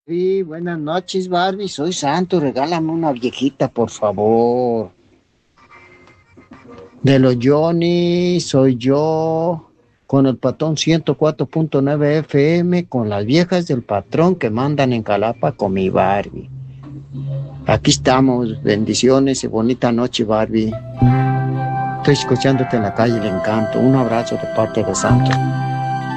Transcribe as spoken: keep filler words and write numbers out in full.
Sí, buenas noches, Barbie. Soy Santo. Regálame una viejita, por favor. De los Johnny, soy yo. Con el patrón ciento cuatro punto nueve F M, con las viejas del patrón que mandan en Calapa con mi Barbie. Aquí estamos. Bendiciones y bonita noche, Barbie. Estoy escuchándote en la calle, le encanto. Un abrazo de parte de Santo.